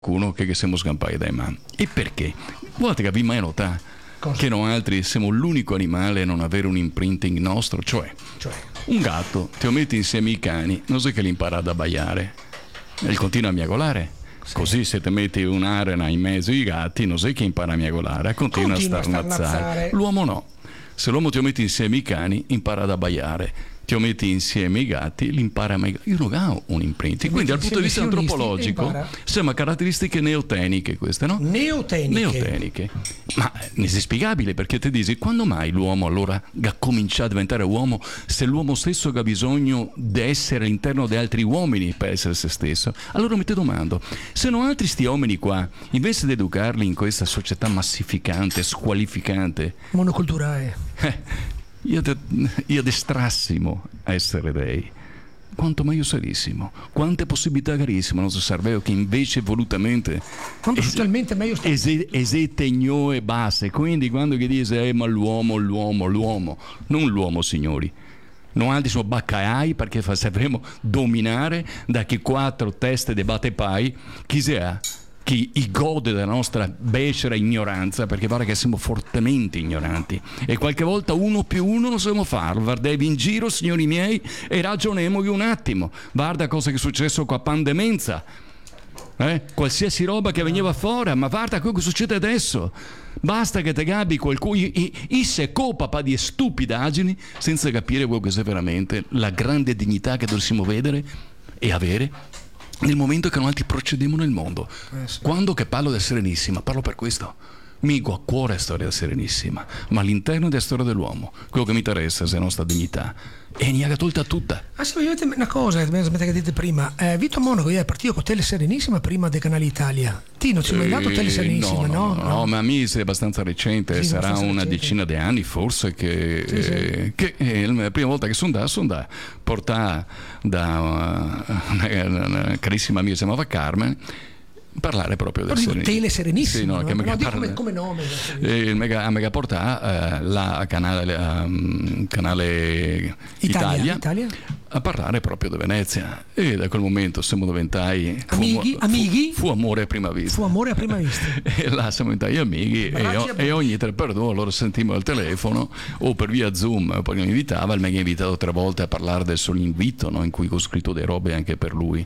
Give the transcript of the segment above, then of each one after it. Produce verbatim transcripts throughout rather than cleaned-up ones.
qualcuno che, che siamo scampati dai mani. E perché? Guardate che vi mai notare che noi altri siamo l'unico animale a non avere un imprinting nostro, cioè, cioè un gatto te lo metti insieme ai cani, non sai che li impara ad abbaiare e continua a miagolare. Sì. Così se ti metti un'arena in mezzo ai gatti, non sai che impara a miagolare, continua, continua a starnazzare. starnazzare. L'uomo no. Se l'uomo ti lo metti insieme ai cani, impara ad abbaiare. Ti lo metti insieme ai gatti, li impara a miagolare. Io non ho un imprinting. Quindi dal punto di vista antropologico sono caratteristiche neoteniche queste, no? Neoteniche. Neoteniche. Ma è inspiegabile, perché ti dici, quando mai l'uomo allora ha cominciato a diventare uomo, se l'uomo stesso ha bisogno di essere all'interno di altri uomini per essere se stesso? Allora mi ti domando, se non altri sti uomini qua, invece di educarli in questa società massificante, squalificante, monoculturale, eh, io, de, io destrassimo a essere dei, quanto meglio sarissimo, quante possibilità carissime il nostro cervello che invece volutamente quanto es- socialmente meglio sta es- esetegno e basta. Quindi quando che dice eh, ma l'uomo, l'uomo, l'uomo, non l'uomo, signori, non altri sono baccai, perché sapremo dominare da chi quattro teste di battepai chi si ha, chi i gode della nostra becera ignoranza, perché pare che siamo fortemente ignoranti e qualche volta uno più uno non sappiamo farlo. Guardavi in giro, signori miei, e ragioniamoci un attimo. Guarda cosa che è successo con la pandemenza, eh? Qualsiasi roba che veniva fuori, ma guarda quello che succede adesso. Basta che te gabbi qualcuno isse copapa di stupidaggini senza capire quello che è veramente la grande dignità che dovremmo vedere e avere nel momento che noi altri procediamo nel mondo. Eh sì. Quando che parlo del Serenissima, parlo per questo. Mico a cuore è storia del Serenissima, ma all'interno della storia dell'uomo. Quello che mi interessa è la nostra dignità. E ne ha tolta tutta. Ah, sì, una cosa che dite prima, eh, Vito Monaco è partito con Tele Serenissima prima del Canale Italia. Ti non ci hai mai dato Tele Serenissima, no? No, no, no, no, no, ma a me è abbastanza recente, sì, sarà abbastanza una recente. Decina di anni forse che, sì, sì. Eh, che eh, la prima volta che sono da, sono da portare da uh, una, una carissima amica che si chiamava Carmen, parlare proprio del Serenissimo. Tele Serenissimo, sì, no, no? Che no, parla, come, come nome il mega, a mega portà uh, la canale, um, canale Italia, Italia, Italia a parlare proprio di Venezia, e da quel momento siamo diventati amighi, fu, amighi? Fu, fu amore a prima vista. Fu amore a prima vista. E là siamo diventati amici e, e ogni tre per due allora sentimmo il telefono o per via Zoom, poi mi invitava, il mega invitato tre volte a parlare del solo invito, no? In cui ho scritto delle robe anche per lui.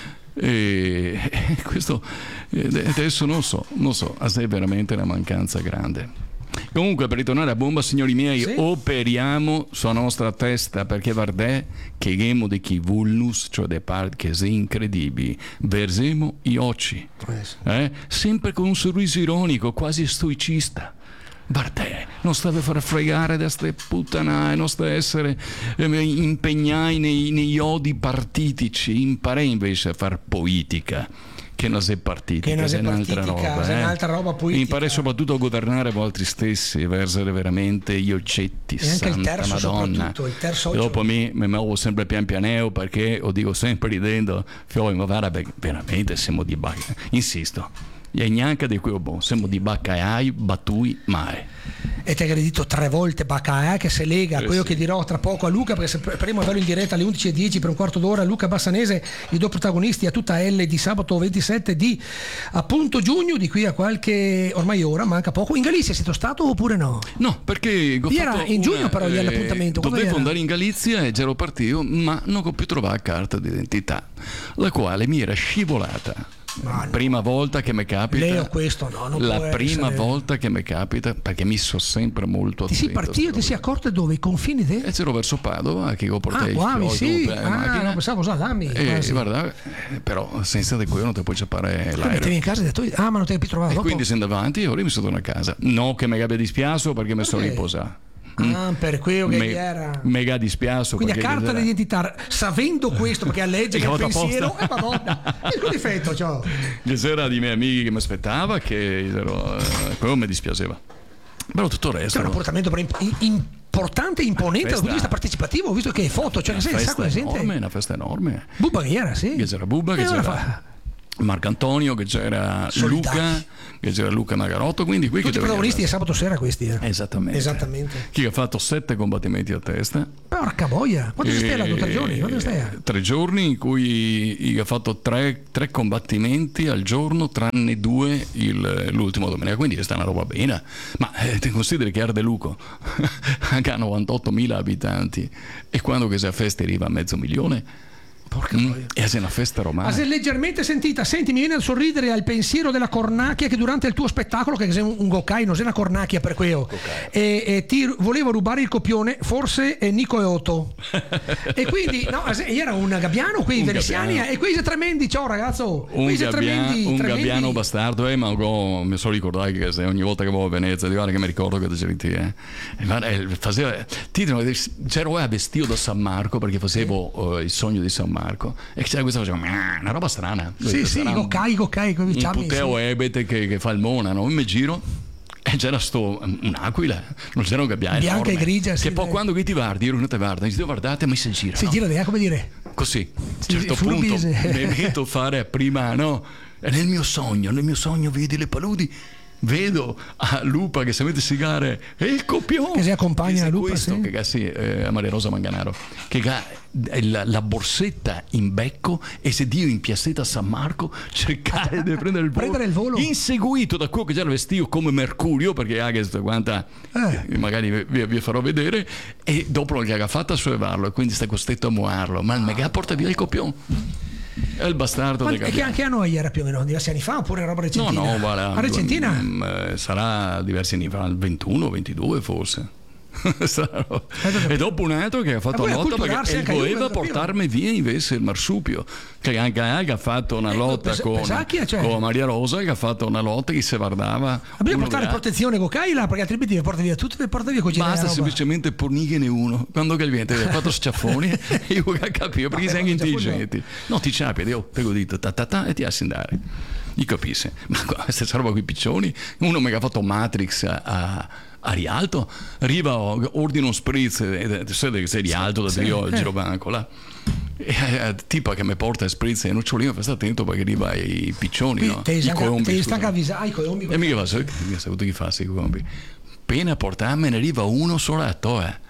E questo adesso non so, non so, è veramente una mancanza grande. Comunque, per ritornare a bomba, signori miei, sì? Operiamo sulla nostra testa, perché guardate che gemo di chi vulnus, cioè dei parti che sono incredibili, versemo i occhi, eh? Sempre con un sorriso ironico, quasi stoicista. Guardate, non sta per far fregare da ste puttanaie, non sta a essere eh, impegnati nei, negli odi partitici, impara invece a far politica, che non è partitica, che è un'altra roba, è eh? un'altra roba politica. Impara soprattutto a governare voi stessi, essere veramente gli oggetti, e anche santa il terzo, Madonna. Il terzo e dopo mi, mi muovo sempre pian pianeo, perché lo dico sempre ridendo, fioi, ma guarda, veramente siamo di bacca, insisto. E neanche di quel buon, siamo di baccai, battui mai. E ti hai aggredito tre volte Baccaia, che se lega a eh quello sì. che dirò tra poco a Luca, perché faremo averlo in diretta alle undici e dieci per un quarto d'ora. Luca Bassanese, i due protagonisti a tutta L di sabato ventisette di appunto giugno, di qui a qualche ormai ora, manca poco. In Galizia sei stato oppure no? No, perché ho era fatto in giugno una, però eh, l'appuntamento. Dovevo era? andare in Galizia e c'ero partito, ma non ho più trovato la carta d'identità, la quale mi era scivolata. No. Prima volta che mi capita, Leo questo no, non la può prima essere. volta che mi capita, perché mi so sempre molto ti attento. Ti sei partito, ti sei accorto dove? I confini te? E c'ero verso Padova, che io portai ah, il sì. per ah, macchina. non pensavo già dammi. E quasi. guarda, però senza di quello non ti puoi scippare l'aereo. Mettevi in casa e hai detto, ah ma non ti hai più trovato e dopo? quindi siamo davanti e ora mi sono tornato a casa. No che mi abbia dispiaciuto, perché mi sono okay. riposato. Ah, per quello che Me, era mega dispiaciuto. Quindi a carta d'identità, sapendo questo, perché a leggere il pensiero e eh, madonna, il difetto, ciao. C'era di miei amici che mi aspettava, che ero, eh, quello mi dispiaceva. Però tutto il resto. C'è un appuntamento importante e imponente dal punto di vista partecipativo, ho visto che foto, cioè una sei, festa sa cosa enorme, gente? una festa enorme. Bubba che era, sì. Che c'era Bubba, che e c'era fa... Marco Antonio, che c'era Soldati. Luca, che c'era Luca Magarotto, quindi qui Tutti che i protagonisti è sabato sera questi. Eh. Esattamente. Esattamente. Chi ha fatto sette combattimenti a testa. Porca boia, quanto stai là? Tre giorni? Quanto stai? Tre giorni in cui ha fatto tre, tre combattimenti al giorno, tranne due il, l'ultimo domenica, quindi questa è una roba bene. Ma eh, ti consideri che Arde Luco ha novantottomila abitanti e quando che si a festa arriva a mezzo milione. Porca Mm. boia. E se è una festa romana. Ma se leggermente sentita, senti, mi viene a sorridere al pensiero della cornacchia che durante il tuo spettacolo, che sei un, un gokai, non sei una cornacchia per quello, e, e ti volevo rubare il copione, forse è Nico e Otto. E quindi, no, era un gabbiano, quei Un veneziani, gabbiano. e quei sei tremendi, ciao ragazzo. Un, Quei sei gabbia- tremendi, un tremendi. gabbiano bastardo, eh, ma go, mi sono ricordato che se ogni volta che vado a Venezia, di guarda che mi ricordo che c'eri te, eh. E guarda, eh, faceva, ti dico, c'ero eh, vestito da San Marco perché facevo eh, il sogno di San Marco e c'era questa faceva una roba strana. Sì, sì, i gokai, i gokai, quei Un ciami, puteo sì. ebete che, che fa il mona, no? Mi giro e c'era sto un'aquila, non c'era un gabbiano Bianca enorme, e grigia, sì, che poi dai. quando che ti guardi, io non ti guarda, dici, guardate, ma si gira, Si no? gira di là, come dire. Così, a un Sì, certo punto furbise. mi metto a fare prima, no? E nel mio sogno, nel mio sogno vedi le paludi, vedo a Lupa che si mette sigare e il copione Che si accompagna che a se Lupa, questo, sì. che ha, sì, eh, a Maria Rosa Manganaro, che ha la, la borsetta in becco e se Dio in piazzetta San Marco cercare di prendere il volo, Prendere il volo. inseguito da quello che già vestito come Mercurio, perché ha questa quanta Eh. magari vi, vi farò vedere, e dopo che ha fatto a sollevarlo e quindi sta costretto a muarlo, ma il mega porta via il copione. È il bastardo Ma del e che gabbiano. anche anno era più o meno? Diversi anni fa oppure roba No, recentina? no, guarda. A recentina? mm, eh, sarà diversi anni fa, ventuno, ventidue forse. Sarà- e dopo un altro che ha fatto E poi la lotta acculturarsi perché anche a voleva Juve, capito? portarmi via invece il marsupio, che anche ha fatto una Eh, lotta pesa- con, pesacchia, cioè. con Maria Rosa, che ha fatto una lotta che si guardava. Bisogna uno portare che ha- protezione gokai là, perché altrimenti vi porta via tutto, vi porta via cucina. Basta semplicemente pornighene uno. Quando che viene quattro schiaffoni e io capisco perché sei anche quattro schiaffoni intelligenti. No, ti ciapi, io prego dito ta ta ta e ti lasci andare. Io capisco. Ma qua- questa roba qui piccioni, uno mi ha fatto Matrix a, a, a Rialto, arriva, ordina un spritz, e sai che sei Rialto da io al girobanco là. E, eh, tipo che mi porta spritz e nocciolino, sta attento perché arriva i piccioni, no? Te I stanca, colombi, te scusa. stanca avvisare i colombi. E mica fa, sai che saputo chi fa, sì, colombi. Appena portarmi ne arriva uno soletto, eh.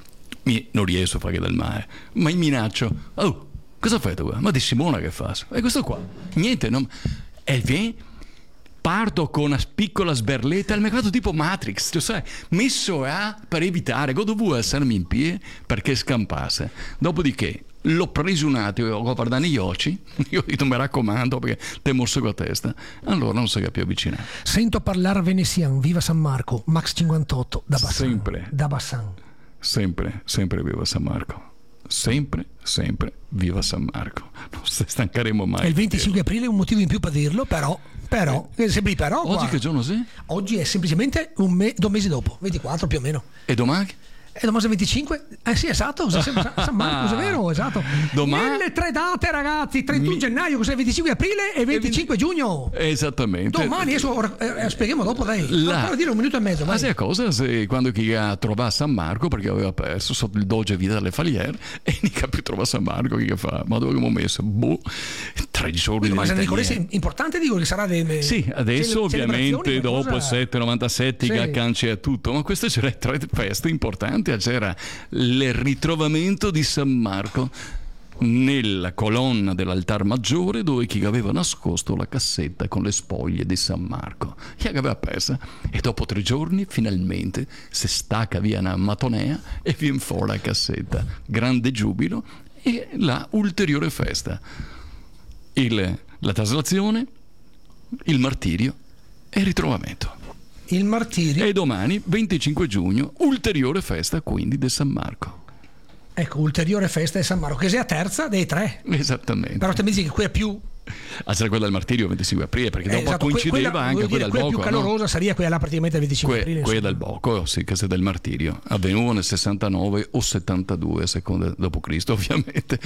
Mi, non riesco a fare del male, ma mi minaccio. Oh, cosa fai tu? Ma di Simona che fa? E questo qua? Niente, non... E viene, parto con una piccola sberletta al mercato tipo Matrix, cioè, sai, messo a per evitare, che dovevo essermi in piedi perché scampasse. Dopodiché l'ho preso un attimo, ho guardato negli occhi, io ho detto mi raccomando perché te morso con la testa, allora non si è più avvicinato. Sento parlare veneziano, viva San Marco, Max cinquantotto, da Bassan. Sempre. Da Bassan. Sempre, sempre viva San Marco. Sempre, sempre viva San Marco. Non si stancheremo mai. E il venticinque aprile è un motivo in più per dirlo, però, però, eh. sembri però qua. Oggi che giorno sei? Oggi è semplicemente un me- due mesi dopo, ventiquattro più o meno. E domani? E domani è venticinque? Eh sì, esatto, San San Marco, è vero, esatto. Domani- Nelle tre date, ragazzi, trentuno Mi- gennaio, cos'è? venticinque aprile e venticinque giugno. Esattamente. Domani, adesso ora, eh, spieghiamo dopo, dai. La- Ancora dire un minuto e mezzo, Ma vai. sai cosa? Se quando chi ha trovato San Marco perché aveva perso sotto il doge vita dalle Faliere e non ha più trovato San Marco, che fa? Ma dove abbiamo messo? Boh, tre giorni Ma di se ne italiani. ricorresse importante, dico che sarà dei. Sì, adesso cele- ovviamente celebrazioni, dopo cosa- il sette novantasette Sì. che cancella tutto, ma queste c'era tre feste importanti, c'era il ritrovamento di San Marco nella colonna dell'altar maggiore dove chi aveva nascosto la cassetta con le spoglie di San Marco, chi aveva persa, e dopo tre giorni finalmente si stacca via una matonea e viene fuori la cassetta, grande giubilo e la ulteriore festa, il, la traslazione, il martirio e il ritrovamento. Il martirio. E domani, venticinque giugno, ulteriore festa quindi di San Marco. Ecco, ulteriore festa di San Marco, che sia a terza dei tre. Esattamente. Però te mi dici che qui è più. Ah, c'era quella del martirio venticinque aprile, perché eh, dopo esatto, que- coincideva quella, anche voglio quella dire, del quella Boco. più no? calorosa sarebbe quella praticamente il venticinque Que- aprile. quella insomma. del Boco, sì, che è del martirio. Avvenuto nel sessantanove o settantadue, secondo dopo Cristo, ovviamente.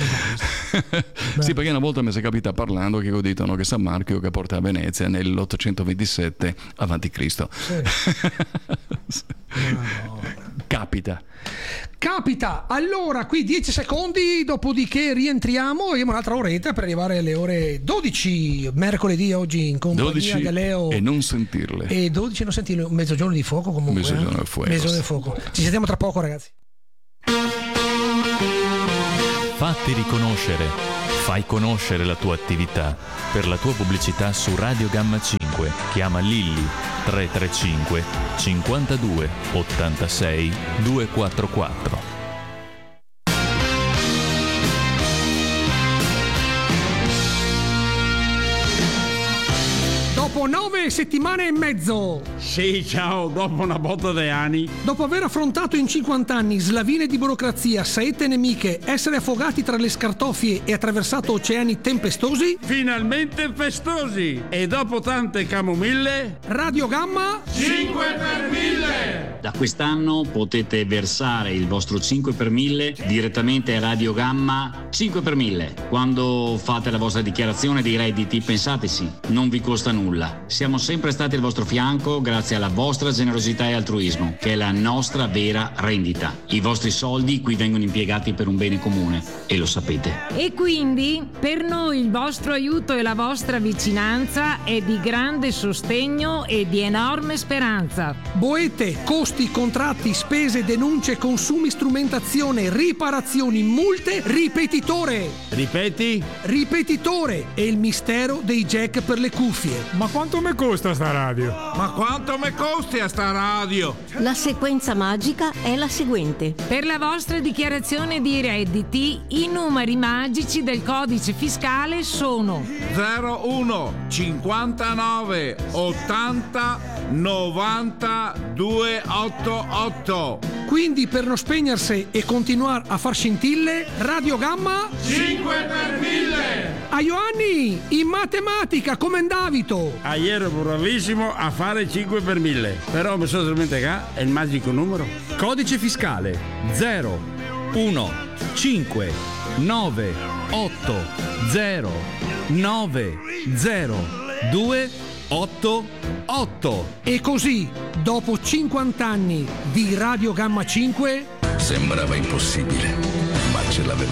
Sì, perché una volta mi si è capita parlando che dicono che San Marco che porta a Venezia nell'ottocentoventisette avanti Cristo. Sì. K capita. Capita, allora qui dieci secondi, dopodiché rientriamo e abbiamo un'altra oretta per arrivare alle ore dodici, mercoledì oggi in compagnia dodici di Leo. E non sentirle. E dodici non sentirle, mezzogiorno di fuoco comunque. Mezzogiorno eh? di fuoco. Mezzogiorno di fuoco. Ci sentiamo tra poco, ragazzi. Fatti riconoscere, fai conoscere la tua attività. Per la tua pubblicità su Radio Gamma cinque, chiama Lilli tre tre cinque cinquantadue ottantasei duecentoquarantaquattro. Dopo nove settimane e mezzo, Sì, ciao, dopo una botta di anni. dopo aver affrontato in cinquanta anni slavine di burocrazia, saette nemiche, essere affogati tra le scartoffie e attraversato oceani tempestosi, Finalmente festosi. E dopo tante camomille, Radio Gamma cinque per mille. Da quest'anno potete versare il vostro cinque per mille direttamente a Radio Gamma cinque per mille. Quando fate la vostra dichiarazione dei redditi, pensateci, non vi costa nulla. Siamo sempre stati al vostro fianco grazie alla vostra generosità e altruismo, che è la nostra vera rendita. I vostri soldi qui vengono impiegati per un bene comune e lo sapete. E quindi per noi il vostro aiuto e la vostra vicinanza è di grande sostegno e di enorme speranza. boete, costi, contratti, spese, denunce, consumi, strumentazione, riparazioni, multe, ripetitore. Ripeti? Ripetitore è il mistero dei jack per le cuffie. Ma quanto mi costa sta radio? Ma quanto mi costi a sta radio? La sequenza magica è la seguente. Per la vostra dichiarazione di redditi, i numeri magici del codice fiscale sono zero uno cinquantanove ottanta novanta duecentottantotto. Quindi per non spegnersi e continuare a far scintille, Radio Gamma cinque per mille. a Ioanni in matematica come Davito. Ah, ieri ero bravissimo a fare cinque per mille. Però mi sono dimenticato, è il magico numero. Codice fiscale zero uno cinque nove otto zero nove zero due otto otto. E così, dopo cinquanta anni di Radio Gamma cinque, sembrava impossibile, ma ce l'avevamo.